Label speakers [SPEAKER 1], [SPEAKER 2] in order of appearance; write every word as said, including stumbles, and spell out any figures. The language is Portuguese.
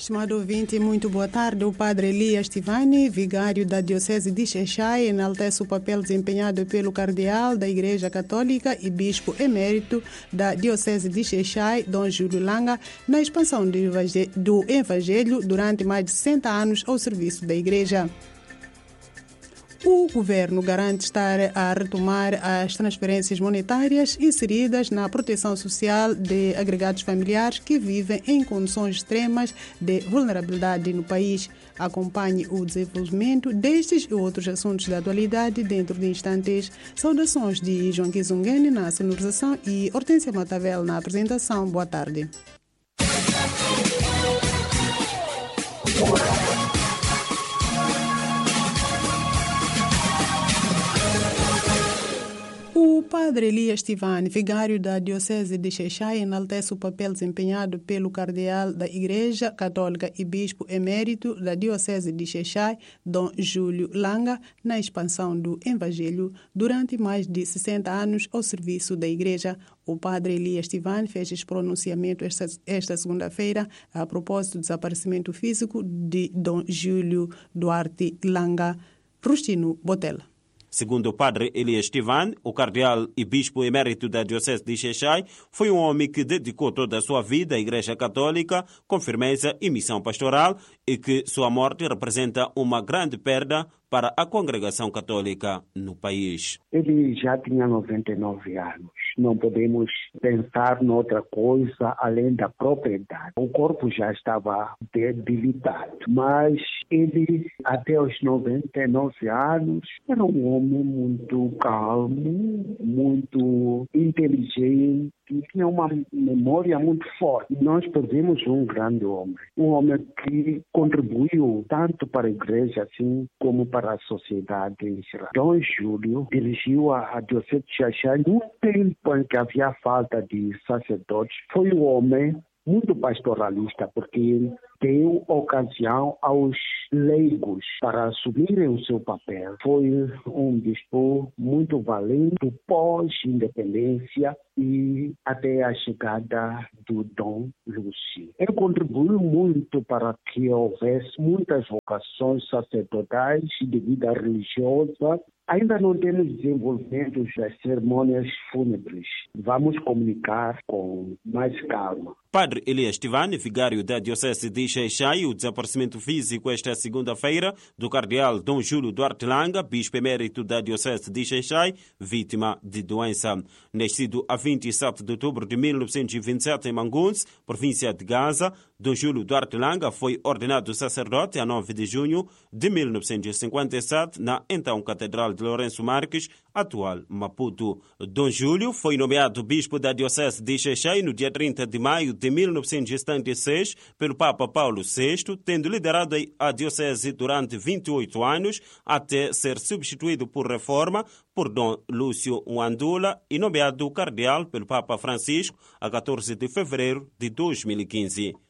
[SPEAKER 1] Estimado ouvinte, muito boa tarde. O padre Elias Tivani, vigário da Diocese de Xai-Xai, enaltece o papel desempenhado pelo cardeal da Igreja Católica e bispo emérito da Diocese de Xai-Xai, Dom Júlio Langa, na expansão do Evangelho durante mais de sessenta anos ao serviço da Igreja. O governo garante estar a retomar as transferências monetárias inseridas na proteção social de agregados familiares que vivem em condições extremas de vulnerabilidade no país. Acompanhe o desenvolvimento destes e outros assuntos da atualidade dentro de instantes. Saudações de João Kizungene na sonorização e Hortência Matavel na apresentação. Boa tarde. O padre Elias Tivani, vigário da Diocese de Xai-Xai, enaltece o papel desempenhado pelo cardeal da Igreja Católica e bispo emérito da Diocese de Xai-Xai, Dom Júlio Langa, na expansão do Evangelho durante mais de sessenta anos ao serviço da Igreja. O padre Elias Tivani fez esse pronunciamento esta, esta segunda-feira a propósito do desaparecimento físico de Dom Júlio Duarte Langa. Rustino Botella.
[SPEAKER 2] Segundo o padre Elias Tivani, o cardeal e bispo emérito da Diocese de Xai-Xai, foi um homem que dedicou toda a sua vida à Igreja Católica com firmeza e missão pastoral e que sua morte representa uma grande perda para a congregação católica no país.
[SPEAKER 3] Ele já tinha noventa e nove anos. Não podemos pensar noutra coisa além da própria idade. O corpo já estava debilitado, mas ele, até os noventa e nove anos, era um homem muito calmo, muito inteligente, que tinha uma memória muito forte. Nós perdemos um grande homem, um homem que contribuiu tanto para a igreja assim como para a sociedade em geral. Dom Júlio dirigiu a Diocese de Xai-Xai no tempo em que havia falta de sacerdotes. Foi um homem muito pastoralista, porque deu ocasião aos leigos para assumirem o seu papel. Foi um bispo muito valente pós-independência e até a chegada do Dom Lúcio. Ele contribuiu muito para que houvesse muitas vocações sacerdotais e de vida religiosa. Ainda não temos desenvolvimento das cerimônias fúnebres. Vamos comunicar com mais calma.
[SPEAKER 2] Padre Elias Tivani, vigário da Diocese de Xai-Xai, o desaparecimento físico esta segunda-feira do cardeal Dom Júlio Duarte Langa, bispo emérito da Diocese de Xai-Xai, vítima de doença. Nascido a vinte e sete de outubro de mil novecentos e vinte e sete em Manguns, província de Gaza, Dom Júlio Duarte Langa foi ordenado sacerdote a nove de junho de mil novecentos e cinquenta e sete na então Catedral de Lourenço Marques, atual Maputo. Dom Júlio foi nomeado bispo da Diocese de Xai-Xai no dia trinta de maio de mil novecentos e setenta e seis pelo Papa Paulo sexto, tendo liderado a Diocese durante vinte e oito anos, até ser substituído por reforma por Dom Lúcio Wandula e nomeado cardeal pelo Papa Francisco a quatorze de fevereiro de dois mil e quinze.